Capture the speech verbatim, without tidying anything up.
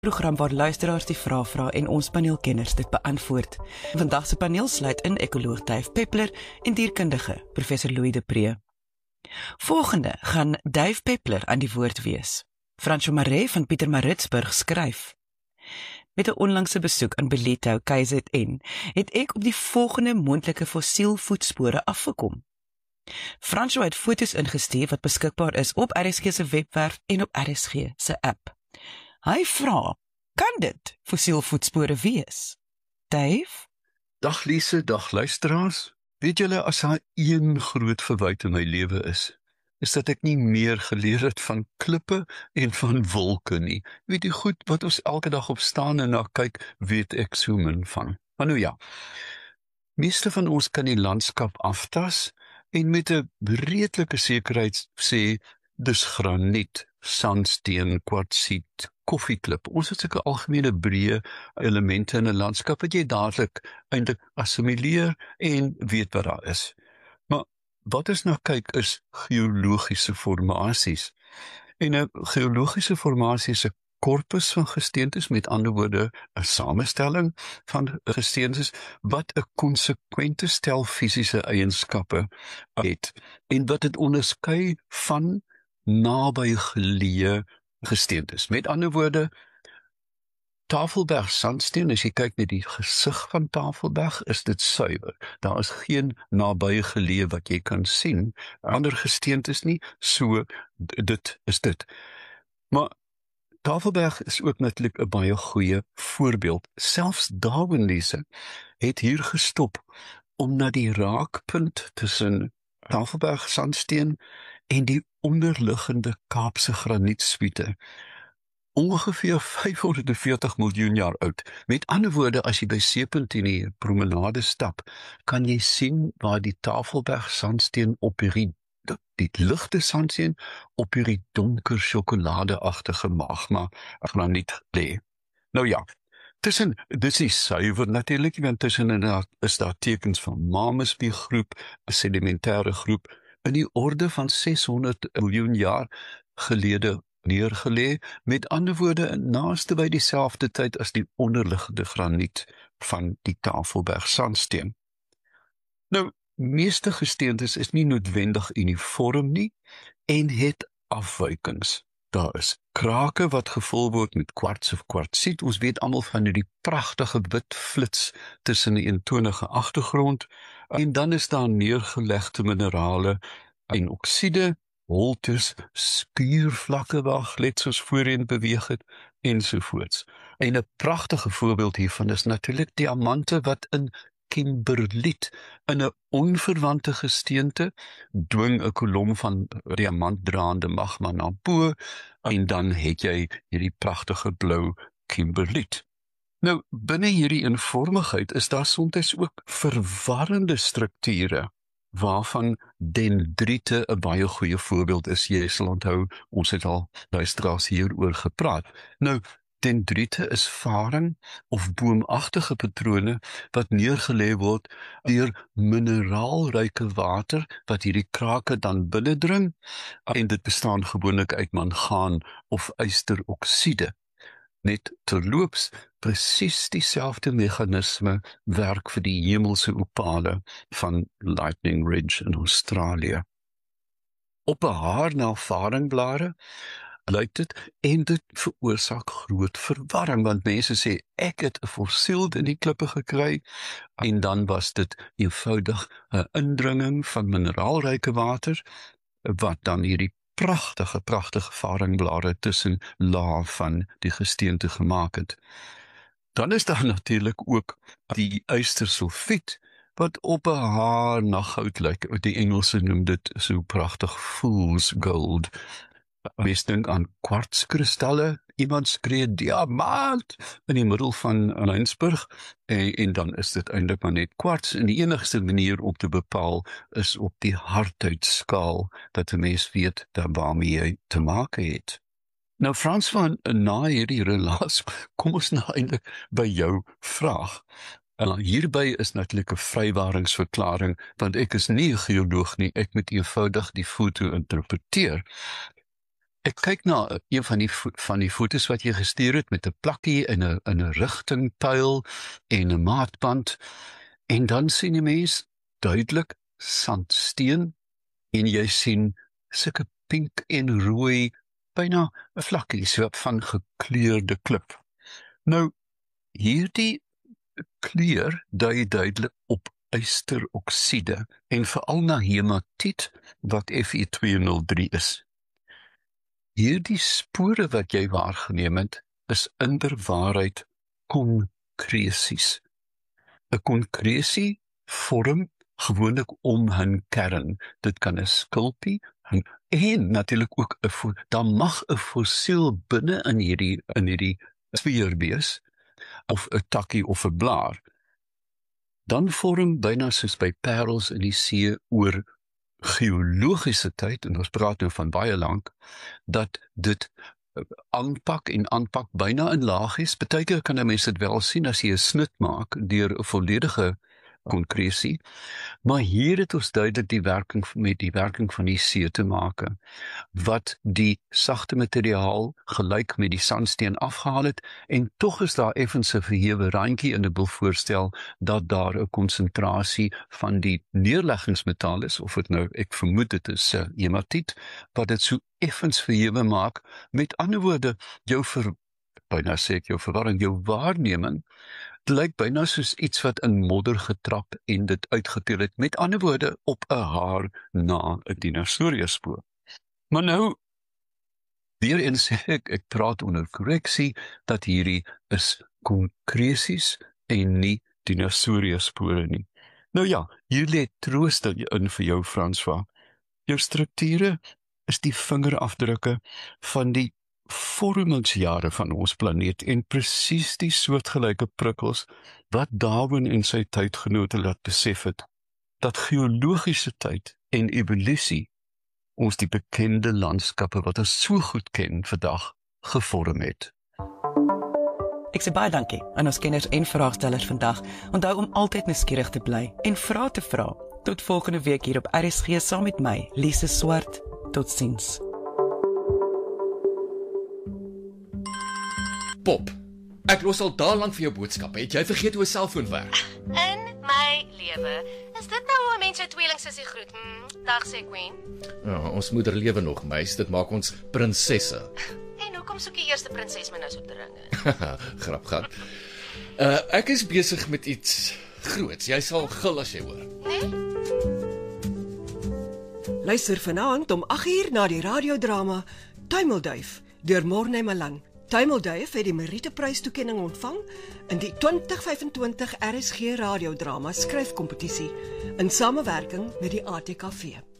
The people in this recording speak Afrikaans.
Program waar luisteraars die vrae vra en ons paneelkenners dit beantwoord. Vandag se paneel sluit in ekoloog Dave Peppler en dierkundige professor Louis de Pre. Volgende gaan Dave Peppler aan die woord wees. Francois Maree van Pietermaritzburg skryf: Met 'n onlangse besoek aan Ballito, K Z N, het ek op die volgende moontlike fossielvoetspore afgekom. Francois het foto's ingestuur wat beskikbaar is op R S G se webwerf en op R S G se app. Hy vra, kan dit fossielvoetspore wees? Dave? Dag Lise, dag luisteraars. Weet julle, as daar een groot verwyte in my lewe is, is dat ek nie meer geleer het van klippe en van wolke nie. Weet jy goed, wat ons elke dag op staan en na kyk, weet ek so min van. Maar nou ja, meeste van ons kan die landskap aftas en met 'n redelike sekerheid sê, dis graniet, sandsteen, kwartsiet, koffieklip. Ons het sulke algemene breë elemente in 'n landskap wat jy dadelik eintlik assimileer en weet wat daar is. Maar wat ons nou kyk is geologiese formasies. En 'n geologiese formasie is 'n korpus van gesteentes, met ander woorde 'n samestelling van gesteentes wat 'n konsekwente stel fisiese eienskappe het en wat dit onderskei van naby geleë gesteentes. Met ander woorde, Tafelberg sandsteen, as jy kyk na die gesig van Tafelberg, is dit suiwer. Daar is geen naby geleë wat jy kan sien. Ander gesteentes nie, so dit is dit. Maar Tafelberg is ook natuurlik 'n baie goeie voorbeeld. Selfs Darwin Lise het hier gestop om na die raakpunt tussen Tafelberg sandsteen en die onderliggende Kaapse granietsuite, ongeveer vyfhonderdveertig miljoen jaar oud. Met ander woorde, as jy by Seepunt in die promenade stap, kan jy sien waar die Tafelberg sandsteen op hierdie die ligte sandsteen op hierdie donker sjokoladeagtige magma graniet lê. Nou ja, tussen, dis nie suiwer natuurlik, want tussen is daar tekens van Mamasby-groep, 'n sedimentêre groep, in die orde van seshonderd miljoen jaar gelede neergelê, met ander woorde naaste by dieselfde tyd as die onderliggende graniet van die Tafelberg sandsteen. Nou, meeste gesteentes is nie noodwendig uniform nie en het afwykings. Daar is krake wat gevul word met kwarts of kwartsiet. Ons weet almal van die pragtige wit flits tussen 'n eentonige agtergrond. En dan is daar neergelegde minerale en oksiede, holtes, skuurvlakke waar gletsers voorheen beweeg het, ensovoorts. En 'n pragtige voorbeeld hiervan is natuurlik diamante wat in kimberliet, in 'n onverwante gesteente, dwing 'n kolom van diamantdraande magma na bo, en dan het jy hierdie pragtige blou kimberliet. Nou, binne hierdie eenvormigheid is daar soms ook verwarrende strukture, waarvan dendriete 'n baie goeie voorbeeld is. Jy sal onthou, ons het al luisteraars hieroor gepraat. Nou, dendriete is varing of boomagtige patrone wat neergelê word deur mineraalryke water wat hierdie krake dan binnendring, en dit bestaan gewoonlik uit mangaan of ysteroksiede. Net terloops, presies dieselfde meganisme werk vir die hemelse opale van Lightning Ridge in Australië. Op 'n haar na varingblare lyk dit, en dit veroorsaak groot verwarring, want mense sê, ek het 'n fossiel in die klippe gekry, en dan was dit eenvoudig 'n indringing van mineraalryke water, wat dan hierdie pragtige, pragtige varingblare tussen lae van die gesteente gemaak het. Dan is daar natuurlik ook die ystersulfiet, wat op 'n haar na goud lyk. Die Engelse noem dit so pragtig fool's gold. Mens dink aan kwartskristalle, iemand skree diamant in die middel van Lensburg, en, en dan is dit eintlik maar net kwarts, en die enigste manier om te bepaal is op die hardheidskaal, dat 'n mens weet dat waarmee jy te maak het. Nou Frans, van na hierdie relaas, kom ons nou eintlik by jou vraag. En hierby is natuurlik 'n vrywaringsverklaring, want ek is nie 'n geoloog nie, ek moet eenvoudig die foto interpreteer. Ek kyk na een van die van die foto's wat jy gestuur het met 'n plakkie in 'n in 'n rigtingpyl en 'n maatband, en dan sien jy mens duidelik sandsteen en jy sien sulke pink en rooi byna 'n vlakkies van gekleurde klip. Nou hierdie kleur dui duidelik op ysteroksiede en veral na hematiet wat F E twee nul drie is. Hierdie spore wat jy waargeneem het, is inderwaarheid konkresies. 'n Konkresie vorm gewoonlik om 'n kern. Dit kan 'n skulpie en, en natuurlik ook 'n dan mag 'n fossiel binne in hierdie in hierdie sfeer wees, of 'n takkie of 'n blaar. Dan vorm byna soos by parels in die see oor geologiese tyd, en ons praat nou van baie lank, dat dit aanpak en aanpak byna in laagies. Partykeer kan 'n mens dit wel sien as jy 'n snit maak deur 'n volledige konkresie, maar hier het ons duidelik die werking met die werking van die see te maak, wat die sagte materiaal gelyk met die sandsteen afgehaal het, en tog is daar effens 'n verhewe randjie in 'n wil voorstel dat daar 'n konsentrasie van die neerleggingsmetaal is, of dit nou, ek vermoed dit is uh, hematiet, wat dit so effens verhewe maak. Met ander woorde, jou ver, byna sê ek jou verwarring, jou waarneming, dit lyk byna soos iets wat in modder getrap en dit uitgeteel het. Met ander woorde, op 'n haar na 'n dinosouruspoor. Maar nou, weer eens sê ek, ek praat onder korreksie, dat hierdie is konkresies en nie dinosourusspore nie. Nou ja, hier lê troost in vir jou, François. Jou strukture is die vingerafdrukke van die vormingsjare van ons planeet en presies die soortgelyke prikkels wat Darwin en sy tydgenote laat besef het, dat geologiese tyd en evolusie ons die bekende landskappe wat ons so goed ken vandag gevorm het. Ek sê baie dankie aan ons kenners en vraagstellers vandag. Onthou om altyd nuuskierig te bly en vra te vra. Tot volgende week hier op R S G saam met my, Lise Swart. Totsiens. Pop, ek los al daar lank vir jou boodskappe. Het jy vergeet hoe 'n selfoon werk? In my lewe. Is dit nou hoe mense tweelingsussie groet? Hm, dag sê Queen. Ja, ons moeder lewe nog, meis. Dit maak ons prinsesse. En hoekom soek die eerste prinses my nou so te ringe? Grap gehad. Uh, ek is besig met iets groots. Jy sal gil as jy hoor. Nee? Luister vanaand om agt uur na die radiodrama Tuimelduif deur Morne Malan. Tuimelduif het die Meriteprys-toekenning ontvang in die twintig vyfentwintig R S G radiodrama skryfkompetisie in samewerking met die A T K V.